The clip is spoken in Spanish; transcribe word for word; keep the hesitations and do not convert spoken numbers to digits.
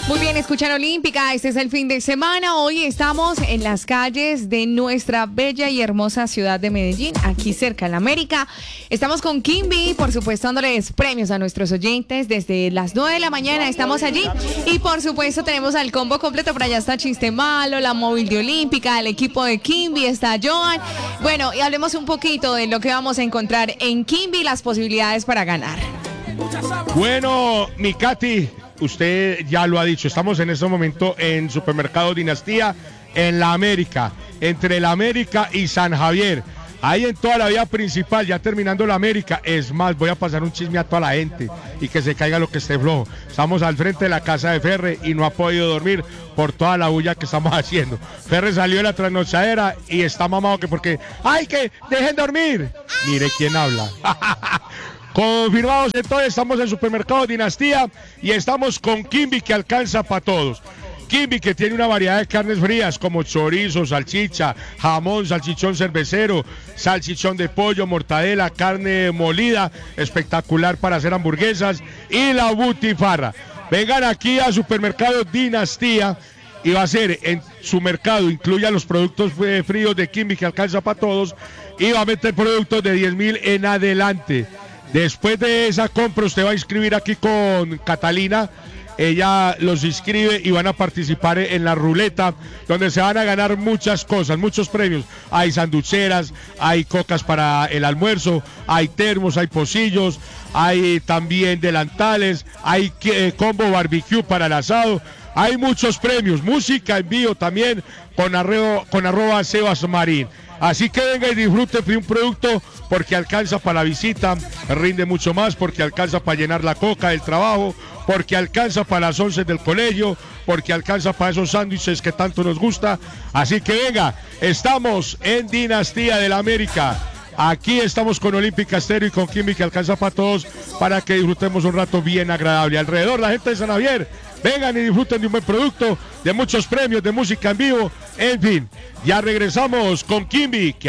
Muy bien, escuchan Olímpica, este es el fin de semana. Hoy estamos en las calles de nuestra bella y hermosa ciudad de Medellín, aquí cerca en la América. Estamos con Kimby, por supuesto dándoles premios a nuestros oyentes desde las nueve de la mañana, estamos allí. Y por supuesto tenemos al combo completo, por allá está Chiste Malo, la móvil de Olímpica, el equipo de Kimby, está Joan. Bueno, y hablemos un poquito de lo que vamos a encontrar en Kimby, las posibilidades para ganar. Bueno, mi Katy, usted ya lo ha dicho, estamos en este momento en Supermercado Dinastía, en la América, entre la América y San Javier, ahí en toda la vía principal, ya terminando la América. Es más, voy a pasar un chisme a toda la gente y que se caiga lo que esté flojo. Estamos al frente de la casa de Ferre y no ha podido dormir por toda la bulla que estamos haciendo. Ferre salió de la trasnochadera y está mamado que porque, ¡ay, que dejen dormir! Mire quién habla. Confirmados entonces, estamos en Supermercado Dinastía y estamos con Kimby, que alcanza para todos. Kimby, que tiene una variedad de carnes frías como chorizo, salchicha, jamón, salchichón cervecero, salchichón de pollo, mortadela, carne molida, espectacular para hacer hamburguesas, y la butifarra. Vengan aquí a Supermercado Dinastía y va a ser en su mercado, incluya los productos fríos de Kimby, que alcanza para todos, y va a meter productos de diez mil en adelante. Después de esa compra usted va a inscribir aquí con Catalina, ella los inscribe y van a participar en la ruleta, donde se van a ganar muchas cosas, muchos premios. Hay sanducheras, hay cocas para el almuerzo, hay termos, hay pocillos, hay también delantales, hay eh, combo barbecue para el asado. Hay muchos premios, música en vivo también con, arreo, con arroba Sebas Marín. Así que venga y disfrute de un producto porque alcanza para la visita, rinde mucho más porque alcanza para llenar la coca del trabajo, porque alcanza para las once del colegio, porque alcanza para esos sándwiches que tanto nos gusta. Así que venga, estamos en Dinastía de la América. Aquí estamos con Olímpica Estéreo y con Kimby, que alcanza para todos, para que disfrutemos un rato bien agradable. Alrededor la gente de San Javier, vengan y disfruten de un buen producto, de muchos premios, de música en vivo, en fin. Ya regresamos con Kimby. Que